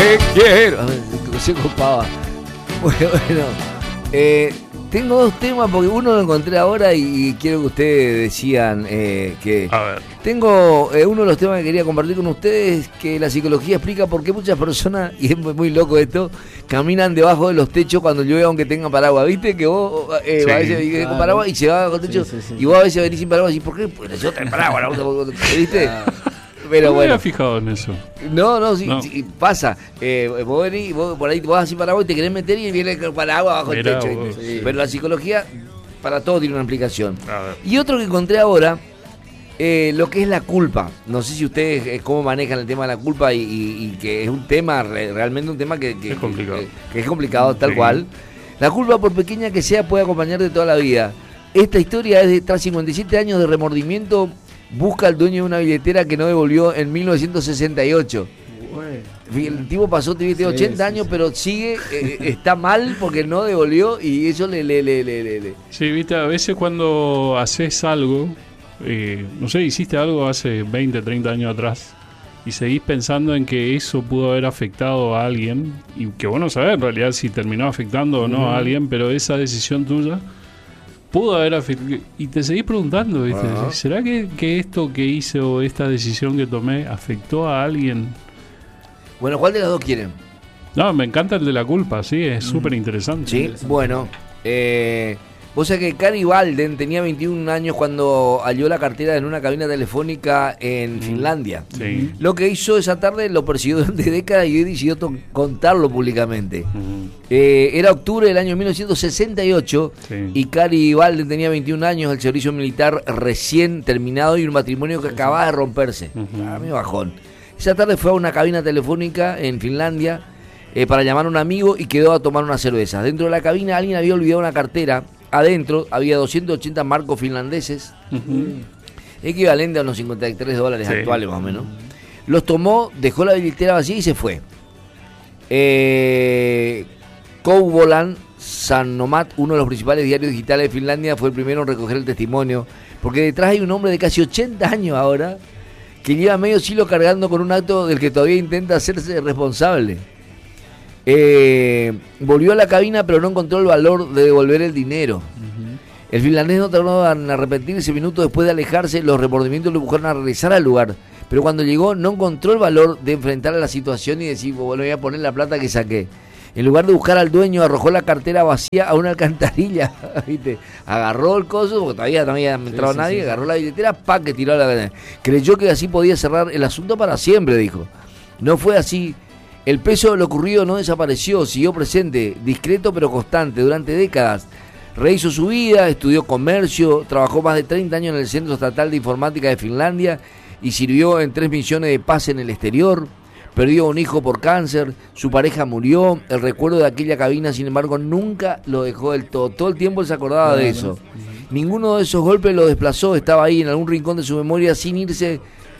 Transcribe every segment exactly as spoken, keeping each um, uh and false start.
te quiero. Se copaba. Bueno, bueno eh, tengo dos temas porque uno lo encontré ahora y, y quiero que ustedes decían eh, que... A ver. Tengo eh, uno de los temas que quería compartir con ustedes, que la psicología explica por qué muchas personas, y es muy, muy loco esto, caminan debajo de los techos cuando llueve aunque tengan paraguas. ¿Viste? Que vos eh, Sí, a veces venís claro. con paraguas y se va con techo, Sí, sí, sí. y vos a veces venís sin paraguas y ¿por qué? Pues yo tengo paraguas, ¿no? ¿Viste? Pero No me bueno. había fijado en eso. No, no, sí, No. sí, pasa. Eh, vos venís, vos por ahí te vas así paraguas y te querés meter y viene el paraguas bajo Mirá el techo. vos. ¿viste? Pero la psicología para todo tiene una explicación. A ver. Y otro que encontré ahora, eh, lo que es la culpa. No sé si ustedes eh, cómo manejan el tema de la culpa y, y- y que es un tema, re- realmente un tema que, que- Es complicado. que- que es complicado tal Sí. cual. La culpa, por pequeña que sea, puede acompañarte toda la vida. Esta historia es de tras cincuenta y siete años de remordimiento, busca al dueño de una billetera que no devolvió en mil novecientos sesenta y ocho. El tipo pasó, te viste, Sí, ochenta sí, años, sí. pero sigue, eh, está mal porque no devolvió y eso le... le, le, le, le- le- Sí, viste, a veces cuando haces algo, eh, no sé, hiciste algo hace veinte, treinta años atrás y seguís pensando en que eso pudo haber afectado a alguien y que vos no sabés en realidad si terminó afectando o no Ujú. a alguien, pero esa decisión tuya pudo haber afectado y te seguís preguntando, ¿viste? Ajá. ¿Será que, que esto que hice o esta decisión que tomé afectó a alguien? Bueno, ¿cuál de los dos quieren? No, me encanta el de la culpa, sí, es súper interesante. Sí, bueno. Eh, vos sabés que Kari Walden tenía veintiún años cuando halló la cartera en una cabina telefónica en Finlandia. Sí. Lo que hizo esa tarde lo persiguió durante décadas y hoy decidió to- contarlo públicamente. Ujú. Eh, era octubre del año mil novecientos sesenta y ocho Sí. y Kari Walden tenía veintiún años, el servicio militar recién terminado y un matrimonio que acababa de romperse. Ujú. A mí bajón. Esa tarde fue a una cabina telefónica en Finlandia eh, para llamar a un amigo y quedó a tomar una cerveza. Dentro de la cabina alguien había olvidado una cartera. Adentro había doscientos ochenta marcos finlandeses, Ujú. equivalente a unos cincuenta y tres dólares Sí. actuales más o menos. Los tomó, dejó la billetera vacía y se fue. Eh, Kouvolan Sanomat, uno de los principales diarios digitales de Finlandia, fue el primero en recoger el testimonio, porque detrás hay un hombre de casi ochenta años ahora que lleva medio siglo cargando con un acto del que todavía intenta hacerse responsable. Eh, volvió a la cabina pero no encontró el valor de devolver el dinero. El finlandés no tardó en arrepentirse. Minutos después de alejarse, los remordimientos lo buscaron a regresar al lugar, pero cuando llegó no encontró el valor de enfrentar a la situación y decir, bueno, voy a poner la plata que saqué. En lugar de buscar al dueño, arrojó la cartera vacía a una alcantarilla. ¿Viste? Agarró el coso, porque todavía no había entrado sí, nadie, sí, sí. agarró la billetera, pa, que tiró a la... Creyó que así podía cerrar el asunto para siempre, dijo. No fue así. El peso de lo ocurrido no desapareció, siguió presente, discreto pero constante, durante décadas. Rehizo su vida, estudió comercio, trabajó más de treinta años en el Centro Estatal de Informática de Finlandia y sirvió en tres misiones de paz en el exterior. Perdió un hijo por cáncer, su pareja murió, el recuerdo de aquella cabina, sin embargo, nunca lo dejó del todo. Todo el tiempo él se acordaba de eso. Ninguno de esos golpes lo desplazó, estaba ahí en algún rincón de su memoria sin irse.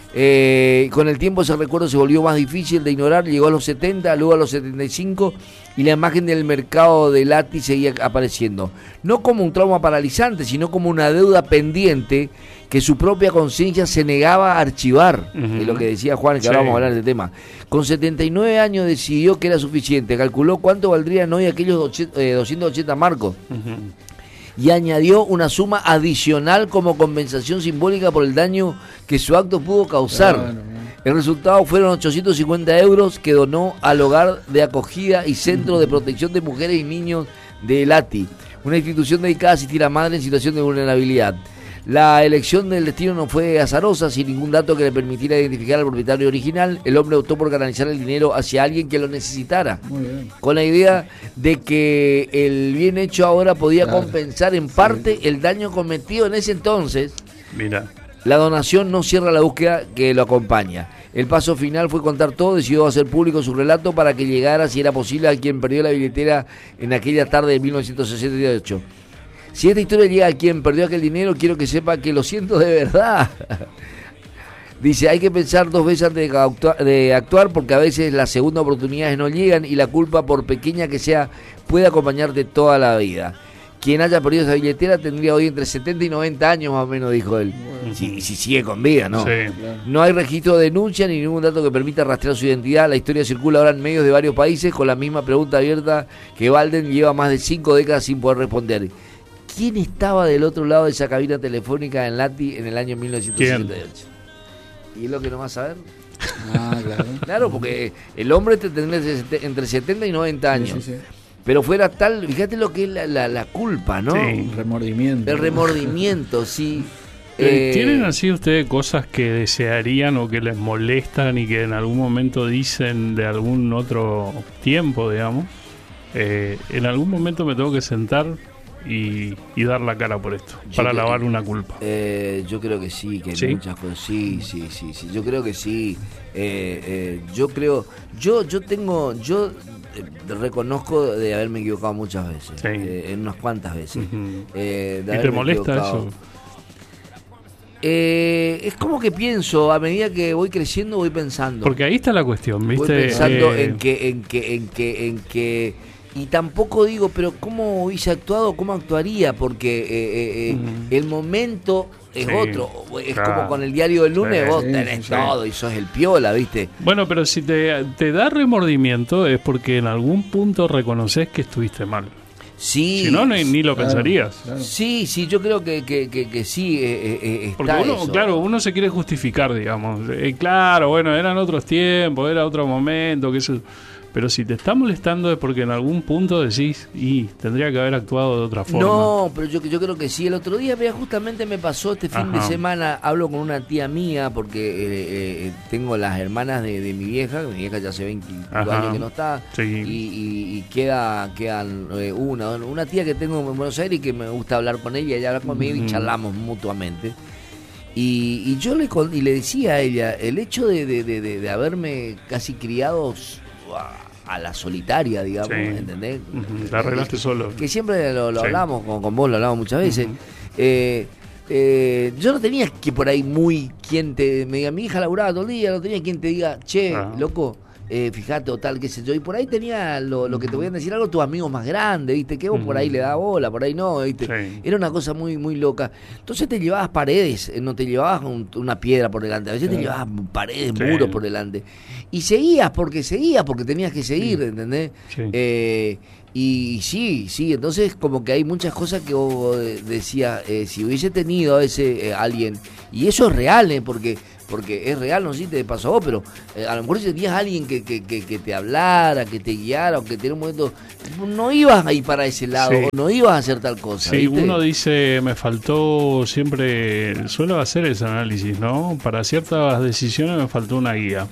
Eh, con el tiempo ese recuerdo se volvió más difícil de ignorar, llegó a los setenta, luego a los setenta y cinco y la imagen del mercado de Lati seguía apareciendo. No como un trauma paralizante, sino como una deuda pendiente que su propia conciencia se negaba a archivar, Ujú. es lo que decía Juan, que Sí. ahora vamos a hablar del tema. Con setenta y nueve años decidió que era suficiente, calculó cuánto valdrían hoy aquellos doscientos, eh, doscientos ochenta marcos Ujú. y añadió una suma adicional como compensación simbólica por el daño que su acto pudo causar. Claro, ¿no? El resultado fueron ochocientos cincuenta euros que donó al hogar de acogida y centro de protección de mujeres y niños de Lati, una institución dedicada a asistir a madres en situación de vulnerabilidad. La elección del destino no fue azarosa, sin ningún dato que le permitiera identificar al propietario original. El hombre optó por canalizar el dinero hacia alguien que lo necesitara, Muy bien. con la idea de que el bien hecho ahora podía Claro. compensar en parte el daño cometido en ese entonces. Mira. La donación no cierra la búsqueda que lo acompaña. El paso final fue contar todo, decidió hacer público su relato para que llegara, si era posible, a quien perdió la billetera en aquella tarde de mil novecientos sesenta y ocho. Si esta historia llega a quien perdió aquel dinero, quiero que sepa que lo siento de verdad. Dice, hay que pensar dos veces antes de actuar, de actuar porque a veces las segundas oportunidades no llegan y la culpa, por pequeña que sea, puede acompañarte toda la vida. quien haya perdido esa billetera tendría hoy entre setenta y noventa años más o menos, dijo él. Bueno. Si, si sigue con vida, ¿no? Sí. Claro. No hay registro de denuncia ni ningún dato que permita rastrear su identidad. La historia circula ahora en medios de varios países con la misma pregunta abierta que Walden lleva más de cinco décadas sin poder responder. ¿Quién estaba del otro lado de esa cabina telefónica en Lati en el año mil novecientos sesenta y ocho? ¿Quién? ¿Y es lo que no vas a saber? Ah, claro. Claro, porque el hombre te tendría entre setenta y noventa años. Sí, sí, sí. Pero fuera tal, fíjate lo que es la, la, la culpa, ¿no? Sí. Remordimiento. El remordimiento, sí. Eh, Eh, ¿Tienen así ustedes cosas que desearían o que les molestan y que en algún momento dicen de algún otro tiempo, digamos? Eh, en algún momento me tengo que sentar y, y dar la cara por esto, Yo para creo- lavar una culpa. Eh, yo creo que sí, que hay ¿Sí? muchas cosas. Sí, sí, sí, sí. Yo creo que sí. Eh, eh, yo creo, yo, yo tengo, yo eh, reconozco de haberme equivocado muchas veces, Sí. eh, en unas cuantas veces. Ujú. Eh, de ¿Y te haberme molesta equivocado. eso? Eh, es como que pienso, a medida que voy creciendo, voy pensando. Porque ahí está la cuestión, Voy ¿viste? pensando Eh, en que, en que, en que, en que, y tampoco digo, pero ¿cómo hubiese actuado? ¿Cómo actuaría? Porque eh, eh, eh, Ujú. el momento es Sí, otro. Es claro. como con el diario del lunes, Sí, vos sí, tenés sí. todo y sos el piola, ¿viste? Bueno, pero si te, te da remordimiento es porque en algún punto reconoces que estuviste mal. Sí. Si no, ni, ni lo Claro, pensarías. claro. Sí, sí, yo creo que, que, que, que sí, eh, eh, está Porque uno, eso. claro, uno se quiere justificar, digamos. Eh, claro, bueno, eran otros tiempos, era otro momento, que eso. Pero si te está molestando es porque en algún punto decís, y tendría que haber actuado de otra forma. No, pero yo, yo creo que sí. El otro día, mira, justamente me pasó este fin de Ajá. semana, hablo con una tía mía, porque eh, eh, tengo las hermanas de, de mi vieja, mi vieja ya hace veinte Ajá. años que no está, Sí. y, y- y queda quedan eh, una, una tía que tengo en Buenos Aires y que me gusta hablar con ella, ella habla conmigo y Ujú. charlamos mutuamente. Y, y yo le, con- y le decía a ella, el hecho de, de, de, de- de haberme casi criado a, a la solitaria, digamos, Sí. ¿entendés? Ujú, la arreglaste solo. Que siempre lo, lo Sí. hablamos, con, con vos lo hablamos muchas veces. Ujú. Eh, eh, yo no tenía que por ahí muy quien te me diga, mi hija laburaba todo el día, no tenía quien te diga, che, Ah. loco, eh, fíjate o tal, qué sé yo. Y por ahí tenía lo, lo que te voy a decir algo, tus amigos más grandes, ¿viste? Que vos por ahí Ujú. le das bola, por ahí no, ¿viste? Sí. Era una cosa muy, muy loca. Entonces te llevabas paredes, eh, no te llevabas un- una piedra por delante, a veces te Claro. llevabas paredes, Sí. muros por delante. Y seguías porque seguías, porque tenías que seguir, ¿entendés? Sí. Eh, y sí, sí, entonces como que hay muchas cosas que vos eh, decías, eh, si hubiese tenido a ese eh, alguien, y eso es real, eh, porque porque es real, no sé si te pasó a vos, pero eh, a lo mejor si tenías a alguien que, que, que, que te hablara, que te guiara, o que te diera un momento, no ibas a ir para ese lado, Sí. o no ibas a hacer tal cosa. Sí, ¿viste? uno dice, me faltó siempre, suelo hacer ese análisis, ¿no? Para ciertas decisiones me faltó una guía.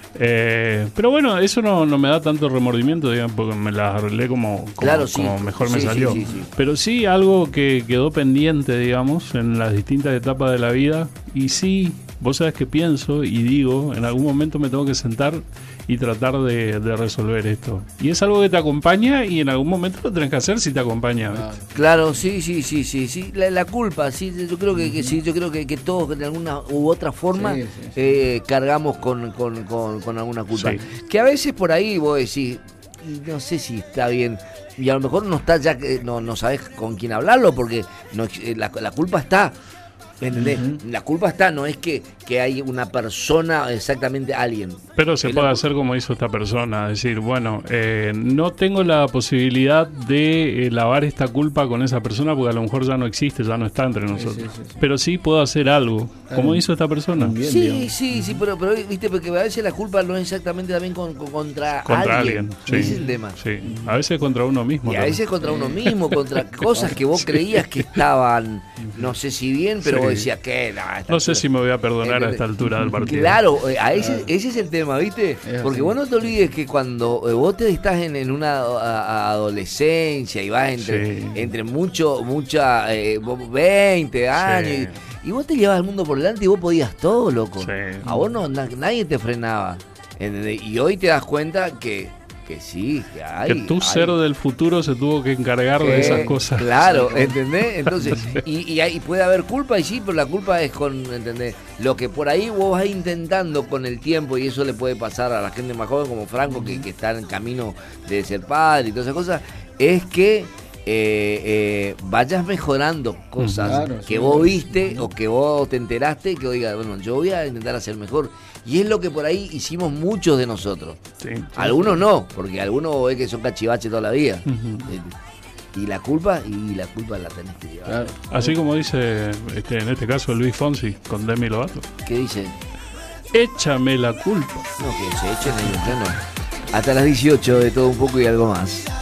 Eh, pero bueno, eso no, no me da tanto remordimiento, digamos, porque me la arreglé como, como, Claro, sí. como mejor me Sí, sí, salió. sí, sí. Pero sí algo que quedó pendiente, digamos, en las distintas etapas de la vida. Y sí, vos sabés que pienso y digo, en algún momento me tengo que sentar y tratar de, de resolver esto. Y es algo que te acompaña y en algún momento lo tenés que hacer si te acompaña. ¿viste? Claro. Claro, sí, sí, sí, sí, sí. La, la culpa, sí, yo creo que, que sí, yo creo que, que todos de alguna u otra forma Sí, sí, sí. eh, cargamos con, con, con, con alguna culpa. Sí. Que a veces por ahí vos decís, y no sé si está bien, y a lo mejor no está ya, que no, no sabes con quién hablarlo, porque no, eh, la, la culpa está. ¿Entendés? Ujú. La culpa está, no es que, que hay una persona, exactamente alguien. Pero se Es puede la- hacer como hizo esta persona, decir, bueno, eh, no tengo la posibilidad de eh, lavar esta culpa con esa persona porque a lo mejor ya no existe, ya no está entre nosotros. sí, sí, sí. Pero sí puedo hacer algo, Claro. como hizo esta persona. Un bien, Sí, digamos. sí, sí, pero, pero viste, porque a veces la culpa no es exactamente también con, con- contra, Contra alguien. sí. Ese es el tema. Sí. A veces contra uno mismo. Y a también. veces contra uno mismo, contra cosas que vos creías que estaban, no sé si bien, pero Sí. vos decías que no, a esta No sé altura- si me voy a perdonar a ¿Entendés? esta altura del partido. Claro, eh, a ese, ese es el tema, ¿viste? Es Porque así. vos no te olvides que cuando eh, vos te estás en, en una a- a- adolescencia y vas entre, Sí. entre mucho, mucha, eh, vos veinte años, y, y vos te llevabas el mundo por delante y vos podías todo, loco. Sí. A vos no, na- nadie te frenaba. ¿Entendés? Y hoy te das cuenta que, que sí, que hay. Que tu hay- ser del futuro se tuvo que encargar de Eh, esas cosas. Claro, ¿entendés? Entonces, y, y, hay- puede haber culpa, y sí, pero la culpa es con, ¿entendés? Lo que por ahí vos vas intentando con el tiempo, y eso le puede pasar a la gente más joven como Franco, que, que está en camino de ser padre y todas esas cosas, es que eh, eh, vayas mejorando cosas Claro, que sí. vos viste o que vos te enteraste, que oiga, bueno, yo voy a intentar hacer mejor. Y es lo que por ahí hicimos muchos de nosotros. Sí, sí, Algunos no, porque algunos ves que son cachivaches toda la vida. Ujú. Eh, Y la culpa, y la culpa la tenés que llevar. Claro. Así como dice este, en este caso Luis Fonsi con Demi Lovato. ¿Qué dice? Échame la culpa. No, que se echen ellos, yo no. Hasta las dieciocho de todo un poco y algo más.